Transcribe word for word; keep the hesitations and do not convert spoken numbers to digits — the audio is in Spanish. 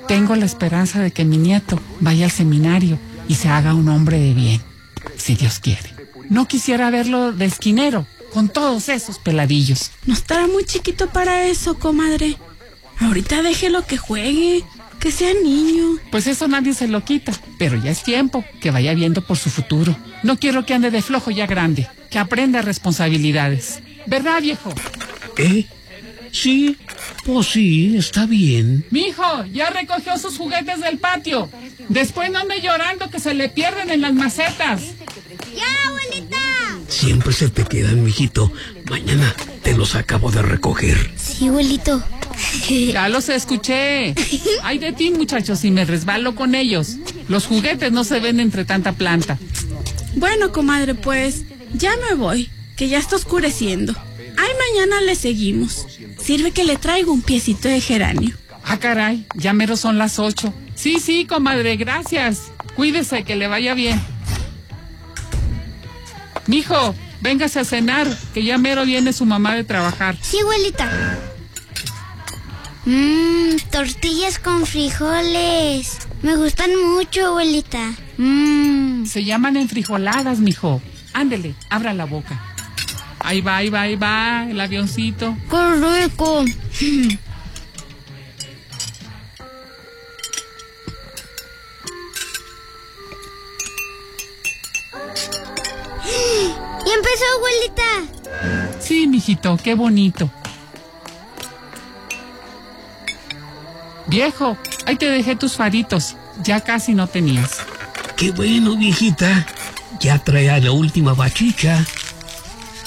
Tengo la esperanza de que mi nieto vaya al seminario y se haga un hombre de bien, si Dios quiere. No quisiera verlo de esquinero, con todos esos peladillos. No estará muy chiquito para eso, comadre. Ahorita déjelo que juegue, que sea niño. Pues eso nadie se lo quita, pero ya es tiempo que vaya viendo por su futuro. No quiero que ande de flojo ya grande, que aprenda responsabilidades. ¿Verdad, viejo? ¿Eh? Sí, pues sí, está bien. Mijo, ya recogió sus juguetes del patio. Después no ande llorando que se le pierden en las macetas. ¡Ya, abuelita! Siempre se te quedan, mijito. Mañana te los acabo de recoger. Sí, abuelito. Ya los escuché. Ay de ti, muchachos, si me resbalo con ellos. Los juguetes no se ven entre tanta planta. Bueno, comadre, pues ya me voy, que ya está oscureciendo. Ay, mañana le seguimos. Sirve que le traigo un piecito de geranio. Ah, caray, ya mero son las ocho. Sí, sí, comadre, gracias. Cuídese, que le vaya bien. Mijo, véngase a cenar, que ya mero viene su mamá de trabajar. Sí, abuelita. Mmm, tortillas con frijoles. Me gustan mucho, abuelita. Mmm. Se llaman enfrijoladas, mijo. Ándele, abra la boca. Ahí va, ahí va, ahí va, el avioncito. ¡Qué rico! ¡Ya empezó, abuelita! Sí, mijito, qué bonito. Viejo, ahí te dejé tus faritos. Ya casi no tenías. Qué bueno, viejita. Ya trae la última bachicha.